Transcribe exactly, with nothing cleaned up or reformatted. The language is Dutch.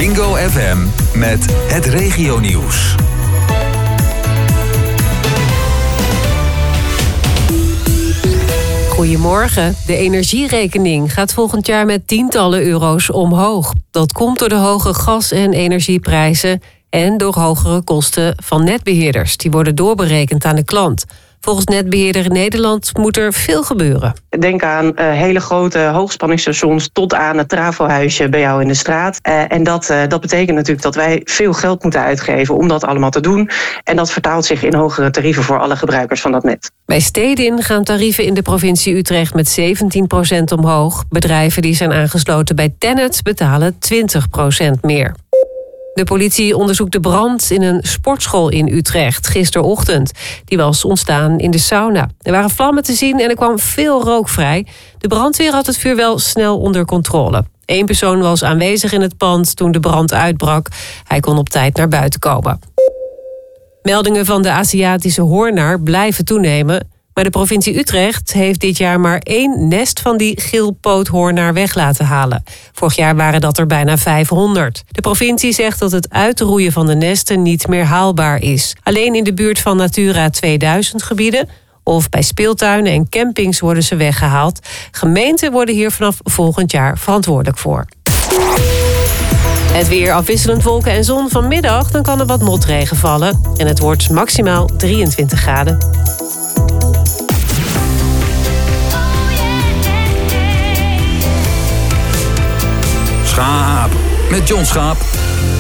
Wingo F M met het regionieuws. Goedemorgen. De energierekening gaat volgend jaar met tientallen euro's omhoog. Dat komt door de hoge gas- en energieprijzen en door hogere kosten van netbeheerders. Die worden doorberekend aan de klant. Volgens Netbeheerder Nederland moet er veel gebeuren. Denk aan uh, hele grote hoogspanningsstations tot aan het trafohuisje bij jou in de straat. Uh, en dat, uh, dat betekent natuurlijk dat wij veel geld moeten uitgeven om dat allemaal te doen. En dat vertaalt zich in hogere tarieven voor alle gebruikers van dat net. Bij Stedin gaan tarieven in de provincie Utrecht met zeventien procent omhoog. Bedrijven die zijn aangesloten bij Tennet betalen twintig procent meer. De politie onderzoekt de brand in een sportschool in Utrecht gisterochtend. Die was ontstaan in de sauna. Er waren vlammen te zien en er kwam veel rook vrij. De brandweer had het vuur wel snel onder controle. Eén persoon was aanwezig in het pand toen de brand uitbrak. Hij kon op tijd naar buiten komen. Meldingen van de Aziatische hoornaar blijven toenemen. Maar de provincie Utrecht heeft dit jaar maar één nest van die geelpoothoornaar weg laten halen. Vorig jaar waren dat er bijna vijfhonderd. De provincie zegt dat het uitroeien van de nesten niet meer haalbaar is. Alleen in de buurt van Natura tweeduizend gebieden of bij speeltuinen en campings worden ze weggehaald. Gemeenten worden hier vanaf volgend jaar verantwoordelijk voor. Het weer afwisselend wolken en zon. Vanmiddag dan kan er wat motregen vallen. En het wordt maximaal drieëntwintig graden. Schaap met John Schaap.